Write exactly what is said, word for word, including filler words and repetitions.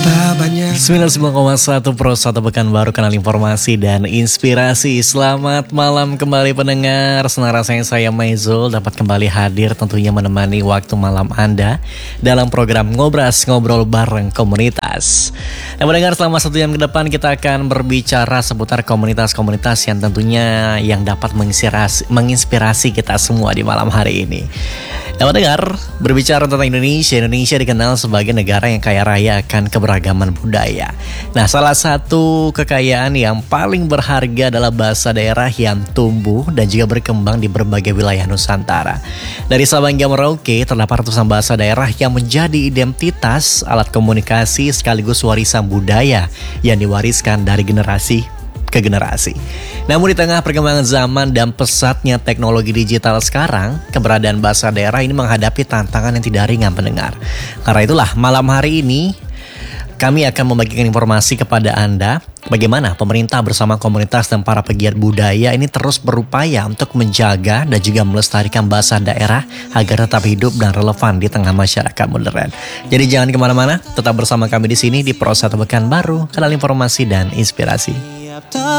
sembilan puluh sembilan koma satu Pro satu Pekanbaru, kanal informasi dan inspirasi. Selamat malam kembali pendengar. Senang rasanya saya Maizul dapat kembali hadir tentunya menemani waktu malam Anda dalam program Ngobras, ngobrol bareng komunitas. Nah pendengar, selama satu jam ke depan kita akan berbicara seputar komunitas-komunitas yang tentunya yang dapat menginspirasi, menginspirasi kita semua di malam hari ini. Nah pendengar, berbicara tentang Indonesia, Indonesia dikenal sebagai negara yang kaya raya akan keberagaman budaya. Nah, salah satu kekayaan yang paling berharga adalah bahasa daerah yang tumbuh dan juga berkembang di berbagai wilayah Nusantara. Dari Sabang hingga Merauke, terdapat ratusan bahasa daerah yang menjadi identitas, alat komunikasi sekaligus warisan budaya yang diwariskan dari generasi ke generasi. Namun di tengah perkembangan zaman dan pesatnya teknologi digital sekarang, keberadaan bahasa daerah ini menghadapi tantangan yang tidak ringan pendengar. Karena itulah malam hari ini kami akan membagikan informasi kepada Anda bagaimana pemerintah bersama komunitas dan para pegiat budaya ini terus berupaya untuk menjaga dan juga melestarikan bahasa daerah agar tetap hidup dan relevan di tengah masyarakat modern. Jadi jangan kemana-mana, tetap bersama kami di sini di Pro satu Pekanbaru, kanal informasi dan inspirasi.